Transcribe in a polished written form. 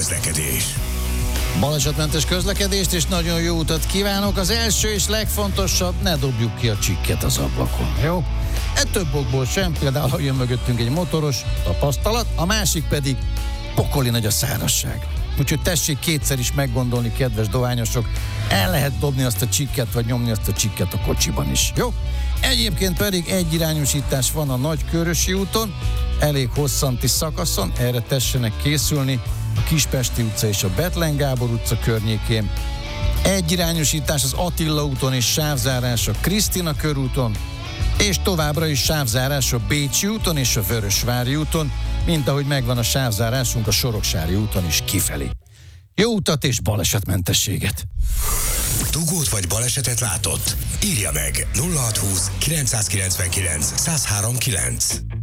közlekedés. Balesetmentes közlekedést és nagyon jó utat kívánok. Az első és legfontosabb, ne dobjuk ki a csikket az ablakon, jó? Több okból sem, például ha jön mögöttünk egy motoros, tapasztalat, a másik pedig pokoli nagy a szárazság. Úgyhogy tessék kétszer is meggondolni, kedves dohányosok, el lehet dobni azt a csikket, vagy nyomni azt a csikket a kocsiban is, jó? Egyébként pedig egyirányosítás van a Nagykörösi úton, elég hosszanti szakaszon, erre tessenek készülni a Kispesti utca és a Bethlen Gábor utca környékén. Egyirányosítás az Attila úton és sávzárás a Krisztina körúton, és továbbra is sávzárás a Bécsi úton és a Vörösvári úton, mint ahogy megvan a sávzárásunk a Soroksári úton is kifelé. Jó utat és balesetmentességet! Dugót vagy balesetet látott? Írja meg 0620 999 1039.